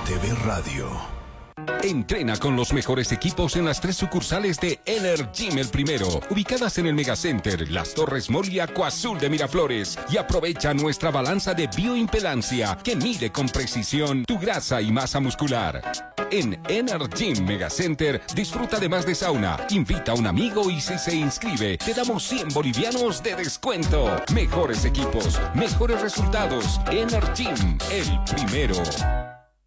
TV Radio. Entrena con los mejores equipos en las 3 sucursales de Energym El Primero, ubicadas en el Megacenter, Las Torres Mall y Acuazul de Miraflores. Y aprovecha nuestra balanza de bioimpedancia que mide con precisión tu grasa y masa muscular. En Energym Megacenter disfruta además de sauna, invita a un amigo y si se inscribe te damos 100 bolivianos de descuento. Mejores equipos, mejores resultados. Energym El Primero.